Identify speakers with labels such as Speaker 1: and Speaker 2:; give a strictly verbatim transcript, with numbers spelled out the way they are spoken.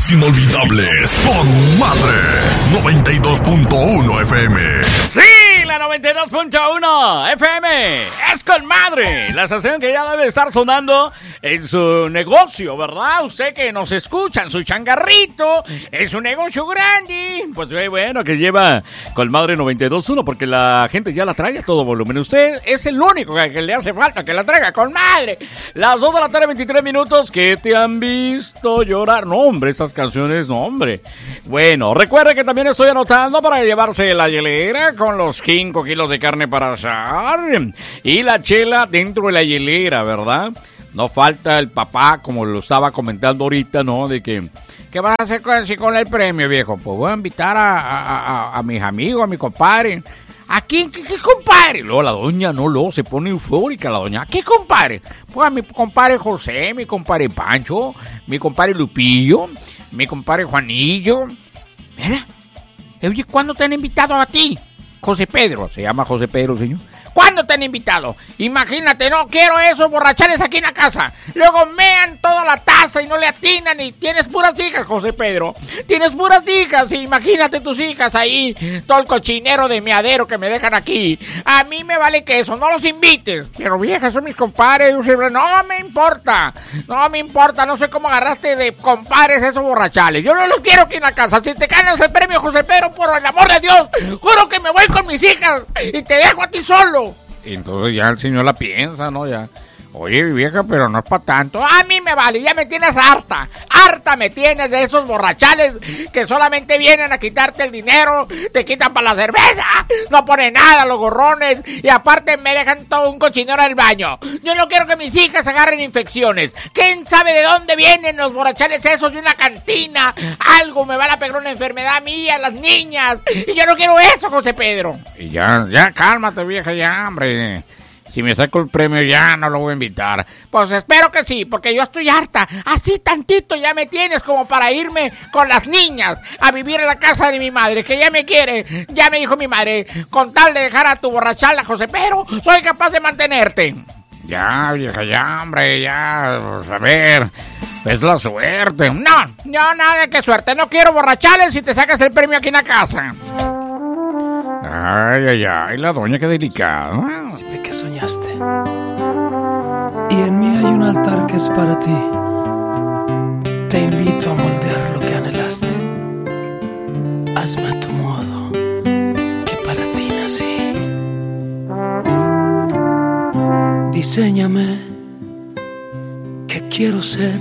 Speaker 1: más inolvidables con Madre noventa y dos punto uno F M.
Speaker 2: ¡Sí! La noventa y dos punto uno F M es con Madre, la estación que ya debe estar sonando en su negocio, ¿verdad? Usted que nos escucha en su changarrito, es un negocio grande, pues bueno, que lleva con Madre noventa y dos punto uno, porque la gente ya la trae a todo volumen. Usted es el único que, que le hace falta que la traiga con Madre. Las dos de la tarde, veintitrés minutos, que te han visto llorar. No, hombre, esas canciones, no, hombre. Bueno, recuerde que también estoy anotando para llevarse la hielera con los cinco kilos de carne para asar y la chela dentro de la hielera, ¿verdad? No falta el papá, como lo estaba comentando ahorita, ¿no? De que, ¿qué vas a hacer con, con el premio, viejo? Pues voy a invitar a, a, a, a mis amigos, a mi compadre. ¿A quién? ¿Qué, qué compadre? Luego la doña no lo se pone eufórica, la doña. ¿Qué compadre? Pues a mi compadre José, mi compadre Pancho, mi compadre Lupillo, mi compadre Juanillo. Mira, oye, ¿cuándo te han invitado a ti? José Pedro, se llama José Pedro, señor. ¿Cuándo te han invitado? Imagínate, no quiero esos borrachales aquí en la casa. Luego mean toda la taza y no le atinan y tienes puras hijas, José Pedro. Tienes puras hijas, imagínate tus hijas ahí, todo el cochinero de meadero que me dejan aquí. A mí me vale que eso, no los invites. Pero viejas, son mis compadres, no me importa, no me importa, no sé cómo agarraste de compadres esos borrachales. Yo no los quiero aquí en la casa. Si te ganas el premio, José Pedro, por el amor de Dios, juro que me voy con mis hijas y te dejo a ti solo. Entonces ya el señor la piensa, ¿no? Ya, oye, vieja, pero no es para tanto. A mí me vale, ya me tienes harta. Harta me tienes de esos borrachales que solamente vienen a quitarte el dinero, te quitan para la cerveza, no ponen nada los gorrones y aparte me dejan todo un cochinero en el baño. Yo no quiero que mis hijas agarren infecciones. ¿Quién sabe de dónde vienen los borrachales esos de una cantina? Algo me van a pegar una enfermedad mía, las niñas. Y yo no quiero eso, José Pedro. Y ya, ya, cálmate, vieja, ya, hombre. Si me saco el premio ya no lo voy a invitar. Pues espero que sí, porque yo estoy harta. Así tantito ya me tienes como para irme con las niñas a vivir en la casa de mi madre, que ya me quiere. Ya me dijo mi madre, con tal de dejar a tu borrachala, José Pedro, soy capaz de mantenerte. Ya, vieja, ya, hombre, ya, pues, a ver, es la suerte. No, no, nada de que suerte. No quiero borrachales si te sacas el premio aquí en la casa. Ay, ay, ay, la doña, qué delicada.
Speaker 3: Siempre que soñaste. Y en mí hay un altar que es para ti. Te invito a moldear lo que anhelaste. Hazme a tu modo, que para ti nací. Diséñame, que quiero ser